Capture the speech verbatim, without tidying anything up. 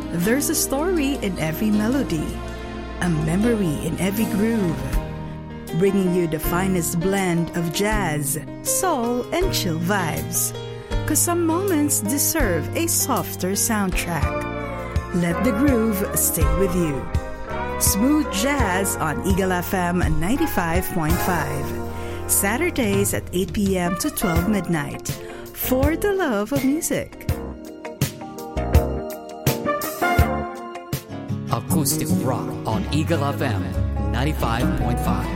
There's a story in every melody, a memory in every groove, bringing you the finest blend of jazz, soul, and chill vibes. 'Cause some moments deserve a softer soundtrack. Let the groove stay with you. Smooth Jazz on Eagle F M ninety-five point five. Saturdays at eight p.m. to twelve midnight. For the love of music. Acoustic rock on Eagle F M ninety-five point five.